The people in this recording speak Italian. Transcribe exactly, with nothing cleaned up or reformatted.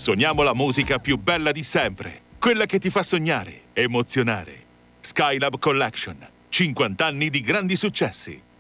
Suoniamo la musica più bella di sempre, quella che ti fa sognare, emozionare. Skylab Collection, cinquanta anni di grandi successi.